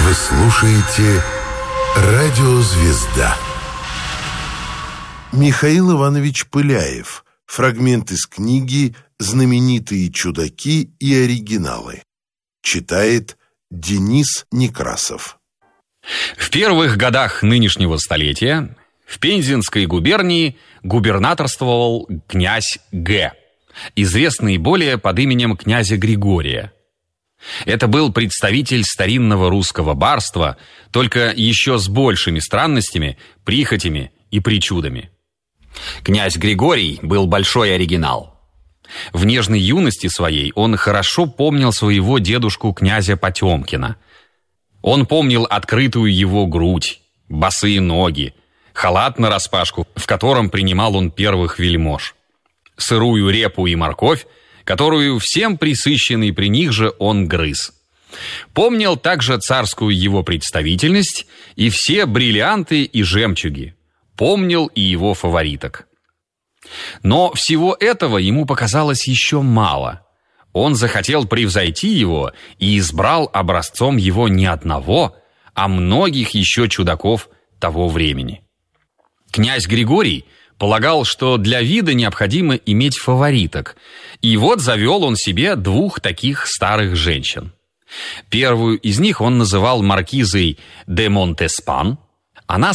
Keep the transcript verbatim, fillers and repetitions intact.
Вы слушаете «Радио Звезда». Михаил Иванович Пыляев. Фрагмент из книги «Знаменитые чудаки и оригиналы». Читает Денис Некрасов. В первых годах нынешнего столетия в Пензенской губернии губернаторствовал князь Г., известный более под именем князя Григория. Это был представитель старинного русского барства, только еще с большими странностями, прихотями и причудами. Князь Григорий был большой оригинал. В нежной юности своей он хорошо помнил своего дедушку князя Потемкина. Он помнил открытую его грудь, босые ноги, халат нараспашку, в котором принимал он первых вельмож, сырую репу и морковь, которую всем присыщенный при них же он грыз. Помнил также царскую его представительность и все бриллианты и жемчуги. Помнил и его фавориток. Но всего этого ему показалось еще мало. Он захотел превзойти его и избрал образцом его не одного, а многих еще чудаков того времени. Князь Григорий полагал, что для вида необходимо иметь фавориток, и вот завел он себе двух таких старых женщин. Первую из них он называл маркизой де Монтеспан. Она